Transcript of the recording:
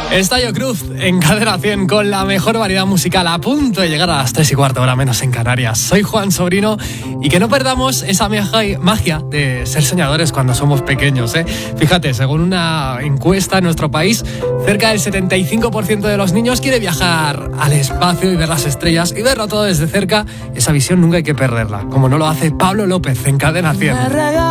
Estallo Cruz en Cadena 100 con la mejor variedad musical a punto de llegar a las 3:15, hora menos en Canarias. Soy Juan Sobrino y que no perdamos esa magia de ser soñadores cuando somos pequeños, ¿eh? Fíjate, según una encuesta en nuestro país, cerca del 75% de los niños quiere viajar al espacio y ver las estrellas y verlo todo desde cerca. Esa visión nunca hay que perderla, como no lo hace Pablo López en Cadena 100.